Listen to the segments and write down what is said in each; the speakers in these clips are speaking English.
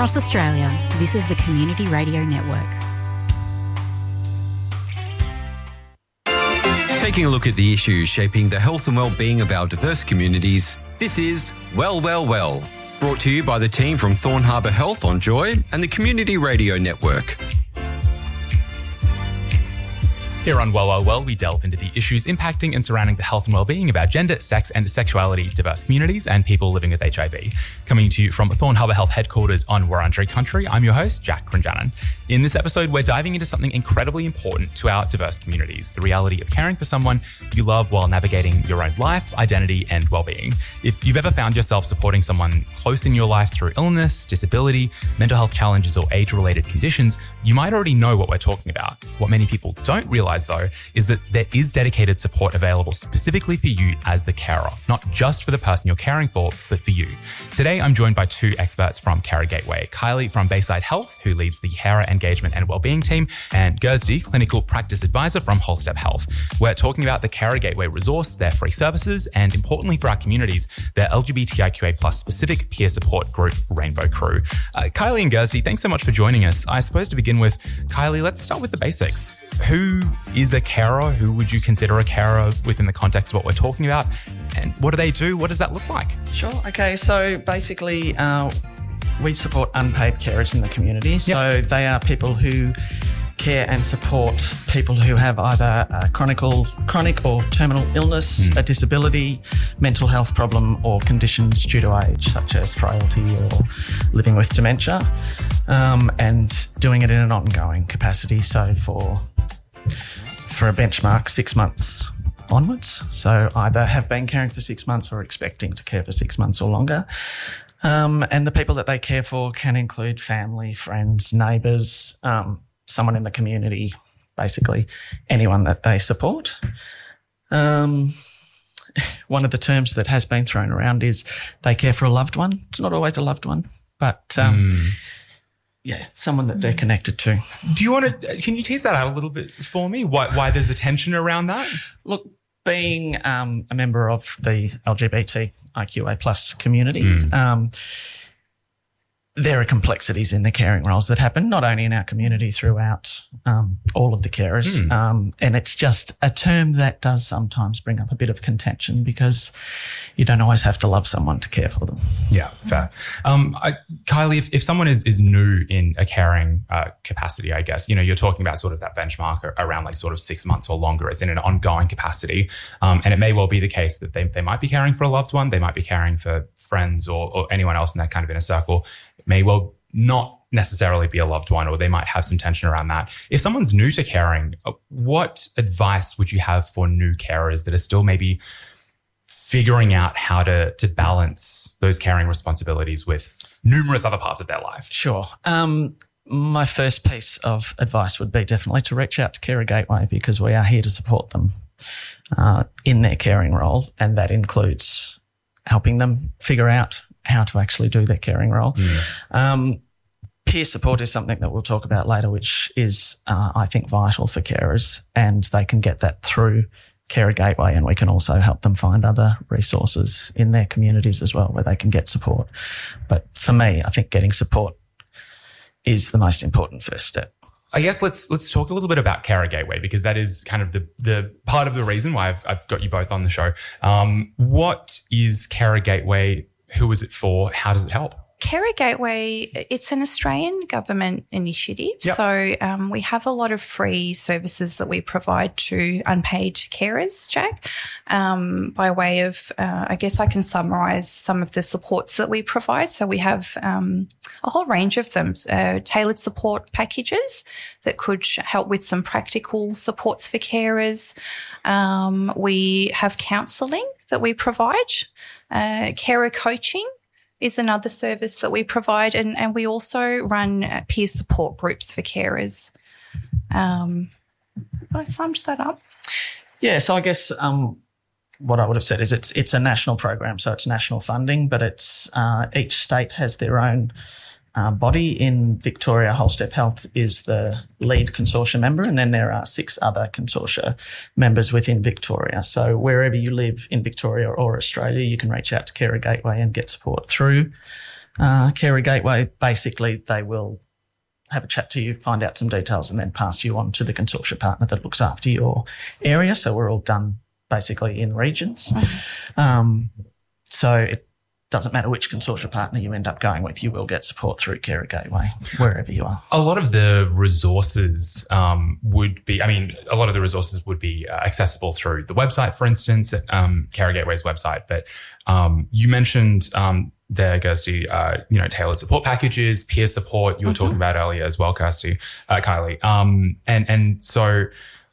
Across Australia, this is the Community Radio Network. Taking a look at the issues shaping the health and well-being of our diverse communities, this is Well, brought to you by the team from Thorn Harbour Health on Joy and the Community Radio Network. Here on Well, we delve into the issues impacting and surrounding the health and well-being of our gender, sex and sexuality diverse communities and people living with HIV. Coming to you from Thorn Harbour Health headquarters on Wurundjeri country, I'm your host, Jack Crinjanan. In this episode, we're diving into something incredibly important to our diverse communities, the reality of caring for someone you love while navigating your own life, identity and well-being. If you've ever found yourself supporting someone close in your life through illness, disability, mental health challenges or age-related conditions, you might already know what we're talking about. What many people don't realise though, is that there is dedicated support available specifically for you as the carer, not just for the person you're caring for, but for you. Today, I'm joined by two experts from Carer Gateway, Kylie from Bayside Health, who leads the carer engagement and wellbeing team, and Gursty, clinical practice advisor from Wholestep Health. We're talking about the Carer Gateway resource, their free services, and importantly for our communities, their LGBTIQA+ specific peer support group, Rainbow Crew. Kylie and Gursty, thanks so much for joining us. I suppose to begin with, Kylie, let's start with the basics. Who is a carer? Who would you consider a carer within the context of what we're talking about? And what do they do? What does that look like? Sure. Okay. So basically, we support unpaid carers in the community. Yep. So they are people who care and support people who have either a chronic or terminal illness, a disability, mental health problem or conditions due to age, such as frailty or living with dementia, and doing it in an ongoing capacity. So for a benchmark, 6 months onwards. So either have been caring for 6 months or expecting to care for 6 months or longer. And the people that they care for can include family, friends, neighbours, someone in the community, basically anyone that they support. One of the terms that has been thrown around is they care for a loved one. It's not always a loved one, but someone that they're connected to. Do you want to, can you tease that out a little bit for me? Why there's a tension around that? Look, being a member of the LGBTIQA+ community, there are complexities in the caring roles that happen, not only in our community, throughout all of the carers. And it's just a term that does sometimes bring up a bit of contention because you don't always have to love someone to care for them. Yeah, fair. Kylie, if someone is new in a caring capacity, I guess, you're talking about sort of that benchmark around like sort of 6 months or longer. It's in an ongoing capacity. And it may well be the case that they might be caring for a loved one. They might be caring for friends or anyone else in that kind of inner circle. It may well not necessarily be a loved one, or they might have some tension around that. If someone's new to caring, what advice would you have for new carers that are still maybe figuring out how to balance those caring responsibilities with numerous other parts of their life? Sure. My first piece of advice would be definitely to reach out to Carer Gateway, because we are here to support them in their caring role, and that includes helping them figure out how to actually do their caring role. Peer support is something that we'll talk about later, which is, I think, vital for carers, and they can get that through Carer Gateway, and we can also help them find other resources in their communities as well where they can get support. But for me, I think getting support is the most important first step. I guess let's talk a little bit about Carer Gateway, because that is kind of the part of the reason why I've got you both on the show. What is Carer Gateway? Who is it for? How does it help? Carer Gateway, it's an Australian government initiative. Yep. So we have a lot of free services that we provide to unpaid carers, Jack, by way of, I guess I can summarise some of the supports that we provide. So we have a whole range of them, tailored support packages that could help with some practical supports for carers. We have counselling that we provide, carer coaching is another service that we provide, and we also run peer support groups for carers. Have I summed that up? Yeah, so I guess what I would have said is it's a national program, so it's national funding, but it's each state has their own body. In Victoria, Wholestep Health is the lead consortia member, and then there are 6 other consortia members within Victoria. So wherever you live in Victoria or Australia, you can reach out to Carer Gateway and get support through Carer Gateway, basically they will have a chat to you, find out some details, and then pass you on to the consortia partner that looks after your area. So we're all done basically in regions. So it doesn't matter which consortia partner you end up going with, you will get support through Carer Gateway wherever you are. A lot of the resources would be accessible through the website, for instance, at Carer Gateway's website. But you mentioned there, Kirsty, tailored support packages, peer support you were talking about earlier as well, Kylie. And so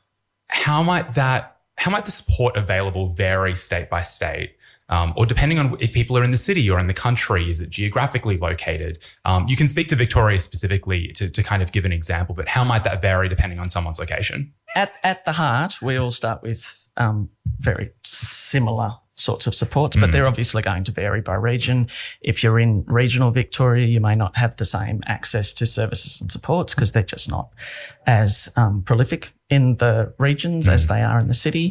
how might the support available vary state by state? Or depending on if people are in the city or in the country, is it geographically located? You can speak to Victoria specifically to kind of give an example, but how might that vary depending on someone's location? At the heart, we all start with very similar sorts of supports, but they're obviously going to vary by region. If you're in regional Victoria, you may not have the same access to services and supports because they're just not as prolific in the regions as they are in the city.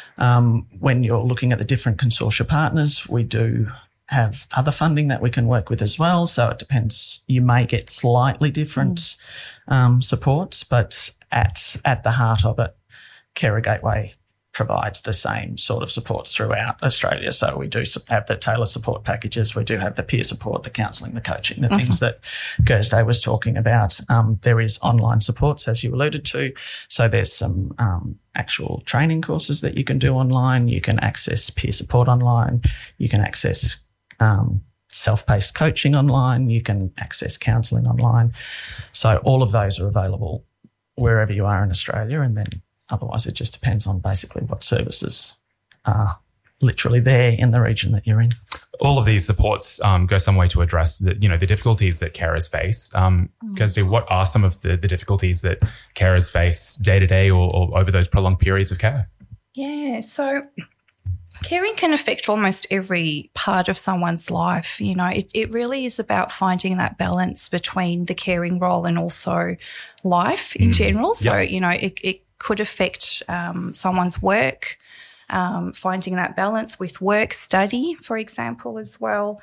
When you're looking at the different consortia partners, we do have other funding that we can work with as well. So it depends. You may get slightly different supports, but at the heart of it, Carer Gateway provides the same sort of supports throughout Australia. So we do have the tailored support packages. We do have the peer support, the counselling, the coaching, the things that Thursday was talking about. There is online supports, as you alluded to. So there's some actual training courses that you can do online. You can access peer support online. You can access self-paced coaching online. You can access counselling online. So all of those are available wherever you are in Australia, and then otherwise, it just depends on basically what services are literally there in the region that you're in. All of these supports go some way to address the difficulties that carers face. Kirsty, what are some of the difficulties that carers face day to day or over those prolonged periods of care? Yeah, so caring can affect almost every part of someone's life. It really is about finding that balance between the caring role and also life in general. So, it could affect someone's work, finding that balance with work, study, for example, as well,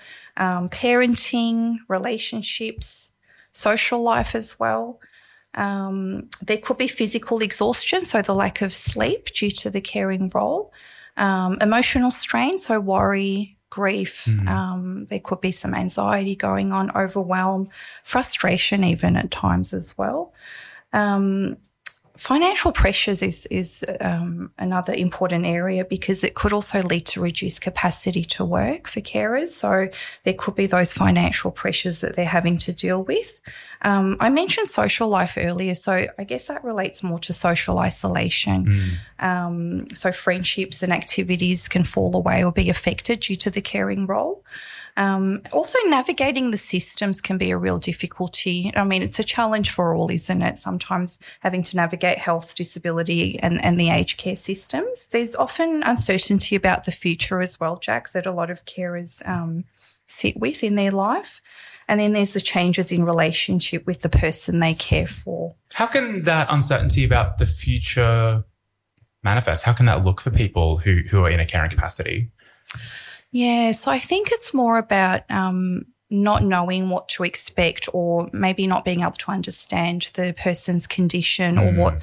parenting, relationships, social life as well. There could be physical exhaustion, so the lack of sleep due to the caring role, emotional strain, so worry, grief. There could be some anxiety going on, overwhelm, frustration even at times as well. Financial pressures is another important area because it could also lead to reduced capacity to work for carers. So there could be those financial pressures that they're having to deal with. I mentioned social life earlier, so I guess that relates more to social isolation. So friendships and activities can fall away or be affected due to the caring role. Also, navigating the systems can be a real difficulty. I mean, it's a challenge for all, isn't it? Sometimes having to navigate health, disability and the aged care systems. There's often uncertainty about the future as well, Jack, that a lot of carers sit with in their life. And then there's the changes in relationship with the person they care for. How can that uncertainty about the future manifest? How can that look for people who are in a caring capacity? Yeah, so I think it's more about not knowing what to expect or maybe not being able to understand the person's condition or what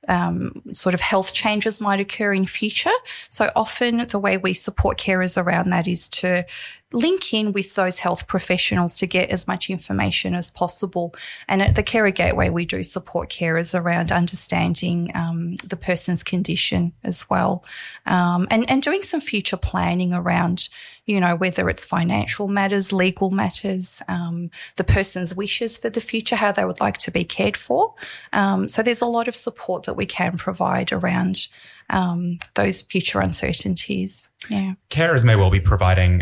sort of health changes might occur in future. So often the way we support carers around that is to link in with those health professionals to get as much information as possible. And at the Carer Gateway, we do support carers around understanding the person's condition as well, and doing some future planning around, whether it's financial matters, legal matters, the person's wishes for the future, how they would like to be cared for. So there's a lot of support that we can provide around those future uncertainties. Yeah. Carers may well be providing,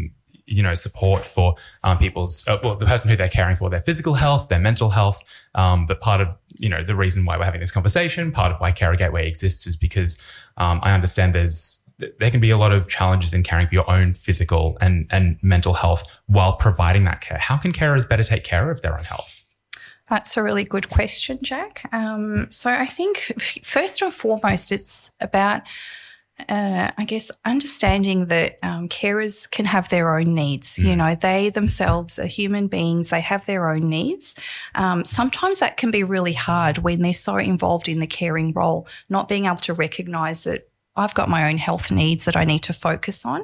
support for people's, the person who they're caring for, their physical health, their mental health. But part of, the reason why we're having this conversation, part of why Carer Gateway exists is because I understand there can be a lot of challenges in caring for your own physical and mental health while providing that care. How can carers better take care of their own health? That's a really good question, Jack. So I think first and foremost, it's about I guess, understanding that carers can have their own needs. You know, they themselves are human beings. They have their own needs. Sometimes that can be really hard when they're so involved in the caring role, not being able to recognise that I've got my own health needs that I need to focus on.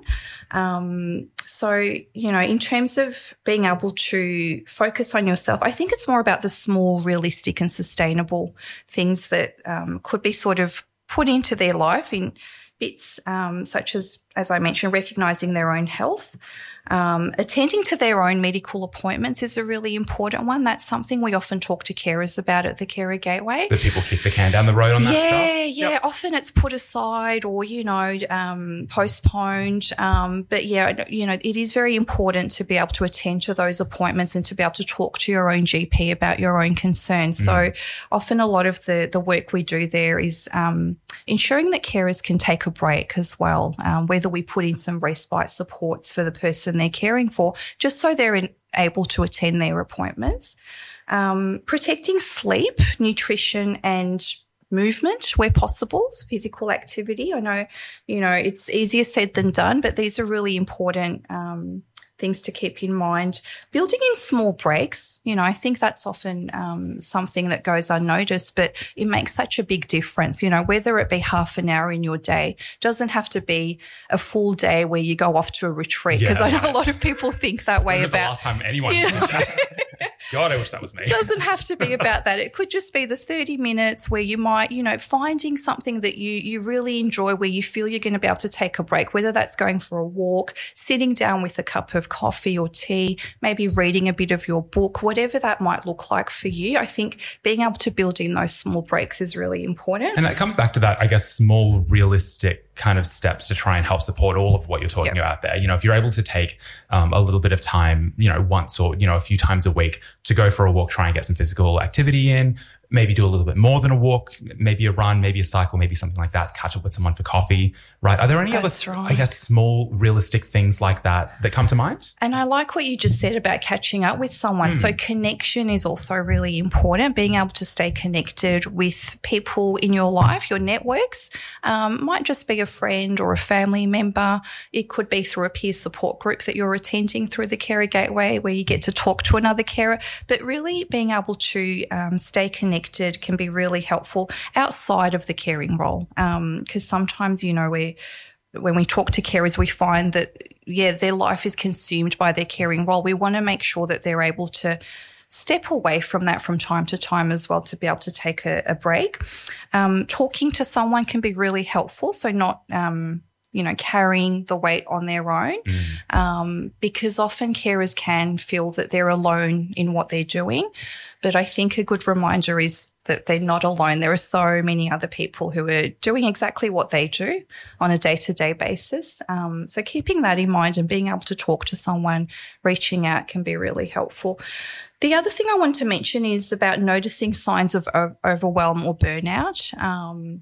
So, you know, in terms of being able to focus on yourself, I think it's more about the small, realistic and sustainable things that could be sort of put into their life in bits such as I mentioned, recognising their own health. Attending to their own medical appointments is a really important one. That's something we often talk to carers about at the Carer Gateway. That people kick the can down the road on that stuff? Yeah. Yep. Often it's put aside or, you know, postponed. But, yeah, you know, it is very important to be able to attend to those appointments and to be able to talk to your own GP about your own concerns. So often a lot of the work we do there is ensuring that carers can take a break as well, whether we put in some respite supports for the person they're caring for, just so they're able to attend their appointments. Protecting sleep, nutrition and movement where possible, physical activity. I know, you know, it's easier said than done, but these are really important things to keep in mind. Building in small breaks, you know, I think that's often something that goes unnoticed, but it makes such a big difference, you know, whether it be half an hour in your day, doesn't have to be a full day where you go off to a retreat, because I know a lot of people think that way about. The last time anyone did that. God, I wish that was me. It doesn't have to be about that. It could just be the 30 minutes where you might, you know, finding something that you really enjoy, where you feel you're going to be able to take a break, whether that's going for a walk, sitting down with a cup of coffee or tea, maybe reading a bit of your book, whatever that might look like for you. I think being able to build in those small breaks is really important. And that comes back to that, I guess, small, realistic kind of steps to try and help support all of what you're talking about there. You know, if you're able to take a little bit of time, you know, once or, you know, a few times a week to go for a walk, try and get some physical activity in, maybe do a little bit more than a walk, maybe a run, maybe a cycle, maybe something like that, catch up with someone for coffee, right? Are there any other, I guess, small, realistic things like that come to mind? And I like what you just said about catching up with someone. So connection is also really important, being able to stay connected with people in your life, your networks. Might just be a friend or a family member. It could be through a peer support group that you're attending through the Carer Gateway, where you get to talk to another carer. But really being able to stay connected can be really helpful outside of the caring role, because sometimes, you know, when we talk to carers, we find that, their life is consumed by their caring role. We want to make sure that they're able to step away from that from time to time as well, to be able to take a break. Talking to someone can be really helpful, so not you know, carrying the weight on their own, because often carers can feel that they're alone in what they're doing. But I think a good reminder is that they're not alone. There are so many other people who are doing exactly what they do on a day-to-day basis. So keeping that in mind and being able to talk to someone, reaching out, can be really helpful. The other thing I want to mention is about noticing signs of overwhelm or burnout.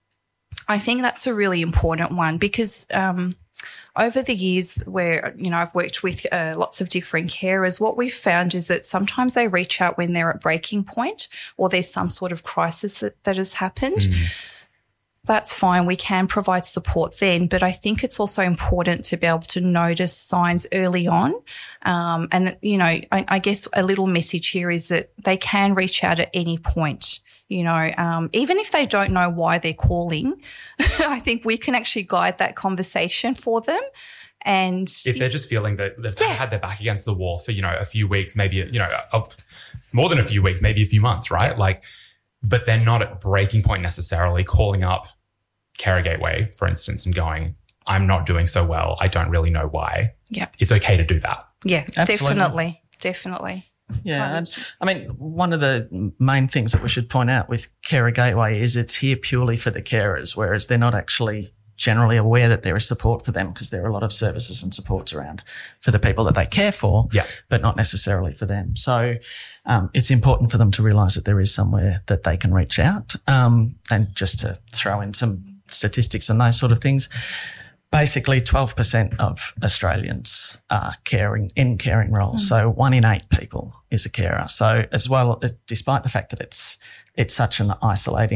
I think that's a really important one, because over the years where, you know, I've worked with lots of different carers, what we've found is that sometimes they reach out when they're at breaking point or there's some sort of crisis that has happened. That's fine. We can provide support then, but I think it's also important to be able to notice signs early on. And, you know, I guess a little message here is that they can reach out at any point. You know, even if they don't know why they're calling, I think we can actually guide that conversation for them. And if they're just feeling that they've kind of had their back against the wall for, you know, a few weeks, maybe, you know, more than a few weeks, maybe a few months, right? Yeah. Like, but they're not at breaking point necessarily, calling up Carer Gateway, for instance, and going, I'm not doing so well. I don't really know why. Yeah. It's okay to do that. Yeah, absolutely. Definitely. Yeah, and I mean, one of the main things that we should point out with Carer Gateway is it's here purely for the carers, whereas they're not actually generally aware that there is support for them, because there are a lot of services and supports around for the people that they care for, but not necessarily for them. So it's important for them to realise that there is somewhere that they can reach out. And just to throw in some statistics and those sort of things, basically 12% of Australians are in caring roles. So 1 in 8 people is a carer. So as well, despite the fact that it's such an isolating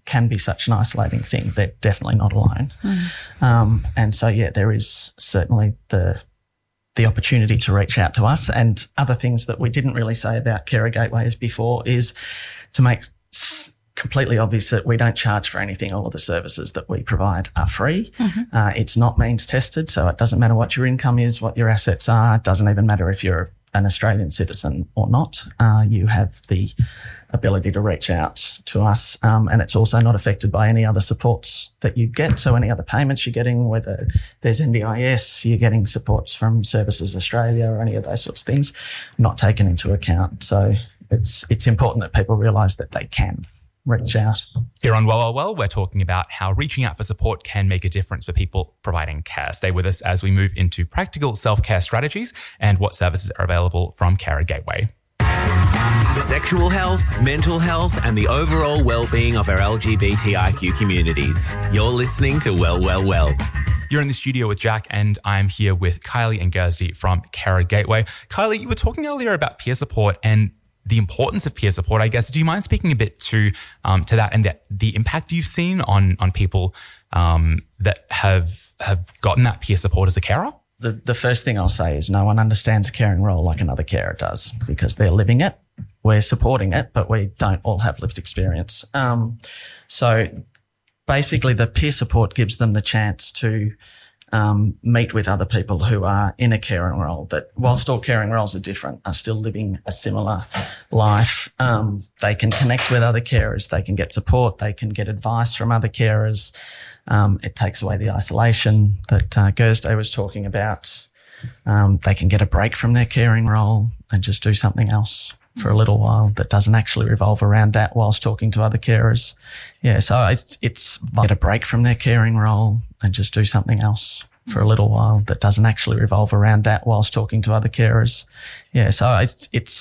can be such an isolating thing. They're definitely not alone. And so, there is certainly the opportunity to reach out to us. And other things that we didn't really say about Carer Gateways before is to make completely obvious that we don't charge for anything. All of the services that we provide are free. It's not means tested, so it doesn't matter what your income is, what your assets are. It doesn't even matter if you're an Australian citizen or not. You have the ability to reach out to us, and it's also not affected by any other supports that you get. So any other payments you're getting, whether there's NDIS, you're getting supports from Services Australia or any of those sorts of things, not taken into account. So it's important that people realise that they can reach out. Here on Well, we're talking about how reaching out for support can make a difference for people providing care. Stay with us as we move into practical self-care strategies and what services are available from Carer Gateway. Sexual health, mental health, and the overall well-being of our LGBTIQ communities. You're listening to Well. You're in the studio with Jack, and I'm here with Kylie and Gursty from Carer Gateway. Kylie, you were talking earlier about peer support and the importance of peer support, I guess. Do you mind speaking a bit to that and the impact you've seen on people that have gotten that peer support as a carer? The first thing I'll say is no one understands a caring role like another carer does, because they're living it, we're supporting it, but we don't all have lived experience. So basically the peer support gives them the chance to meet with other people who are in a caring role that, whilst all caring roles are different, are still living a similar life. They can connect with other carers, they can get support, they can get advice from other carers. It takes away the isolation that Gursty was talking about. They can get a break from their caring role and just do something else for a little while that doesn't actually revolve around that whilst talking to other carers. So it's get a break from their caring role and just do something else for a little while that doesn't actually revolve around that whilst talking to other carers. So it's